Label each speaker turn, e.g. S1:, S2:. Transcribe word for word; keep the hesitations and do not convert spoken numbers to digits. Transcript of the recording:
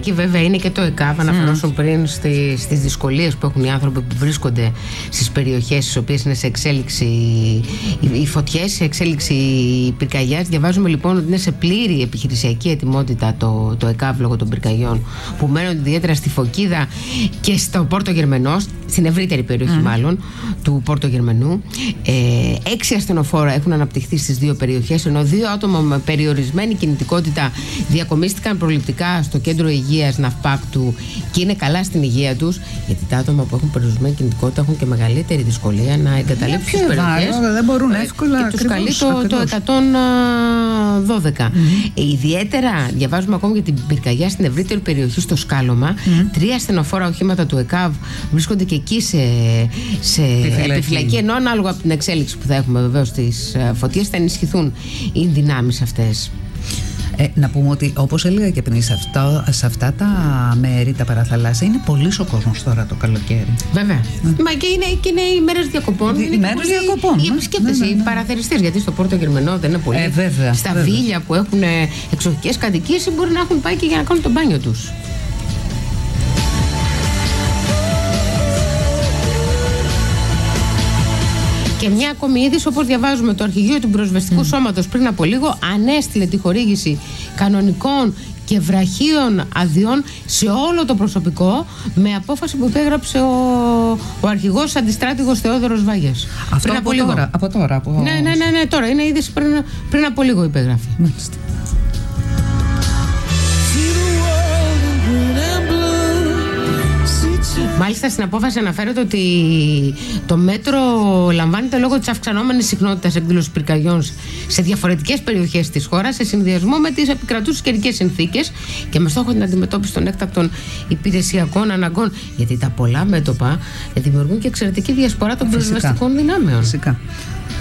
S1: εκεί βέβαια είναι και το ΕΚΑΒ. Αναφερόσουν mm. πριν στις, στις δυσκολίες που έχουν οι άνθρωποι που βρίσκονται στις περιοχές στις οποίες είναι σε εξέλιξη οι, οι φωτιές, σε εξέλιξη οι πυρκαγιάς. Διαβάζουμε λοιπόν ότι είναι σε πλήρη επιχειρησιακή ετοιμότητα το, το ΕΚΑΒ λόγω των πυρκαγιών που μένουν ιδιαίτερα στη Φωκίδα και στο Πόρτο Γερμενό, στην ευρύτερη περιοχή mm. μάλλον του Πόρτο Γερμενού. Ε, έξι ασθενοφόρα έχουν αναπτυχθεί στις δύο περιοχές, ενώ δύο άτομα με περιορισμένη κινητικότητα διακομίστηκαν προληπτικά στο κέντρο υγείας Ναυπάκτου και είναι καλά στην υγεία τους, γιατί τα άτομα που έχουν περιορισμένη κινητικότητα έχουν και μεγαλύτερη δυσκολία να εγκαταλείψουν τις περιοχές.
S2: Δεν μπορούν εύκολα.
S1: Και τους καλεί το, το εκατόν δώδεκα. Mm-hmm. Ε, ιδιαίτερα διαβάζουμε ακόμα για την πυρκαγιά στην ευρύτερη περιοχή στο Σκάλωμα. Mm-hmm. Τρία ασθενοφόρα οχήματα του ΕΚΑΒ βρίσκονται και εκεί σε, σε επιφυλακή, ενώ ανάλογα από την εξέλιξη που θα έχουμε βεβαίως στις φωτιές θα ενισχυθούν οι δυνάμεις αυτές.
S2: Ε, να πούμε ότι όπως έλεγα και πριν, σε, αυτό, σε αυτά τα μέρη, τα παραθαλάσσια, είναι πολύς ο κόσμος τώρα το καλοκαίρι.
S1: Βέβαια. Mm. Μα και είναι, και είναι οι μέρες διακοπών.
S2: Οι μέρες διακοπών.
S1: Οι επισκέπτες, οι παραθεριστές. Γιατί στο Πόρτο Γερμενό δεν είναι πολύ.
S2: Ε, βέβαια,
S1: Στα
S2: βέβαια.
S1: βίλια που έχουν εξοχικές κατοικίες μπορεί να έχουν πάει και για να κάνουν το μπάνιο τους. Και μια ακόμη είδηση, όπως διαβάζουμε, το Αρχηγείο του Πυροσβεστικού mm. Σώματος πριν από λίγο ανέστειλε τη χορήγηση κανονικών και βραχίων αδειών σε όλο το προσωπικό, με απόφαση που υπέγραψε ο, ο αρχηγός αντιστράτηγος Θεόδωρος Βάγιας.
S2: Αυτό από, από τώρα, από τώρα. Από...
S1: Ναι, ναι, ναι, ναι, τώρα είναι είδηση πριν, πριν από λίγο υπέγραφε.
S2: Μάλιστα.
S1: Μάλιστα στην απόφαση αναφέρεται ότι το μέτρο λαμβάνεται λόγω της αυξανόμενης συχνότητας εκδήλωσης πυρκαγιών σε διαφορετικές περιοχές της χώρας, σε συνδυασμό με τις επικρατούσες καιρικές συνθήκες και με στόχο την αντιμετώπιση των έκτακτων υπηρεσιακών αναγκών. Γιατί τα πολλά μέτωπα δημιουργούν και εξαιρετική διασπορά των πυροσβεστικών δυνάμεων.
S2: Φυσικά.